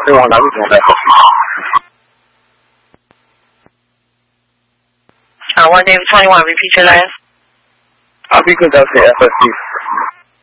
对我哪个种的 1 David 21, repeat your last. I'll be good, I'll say FSC.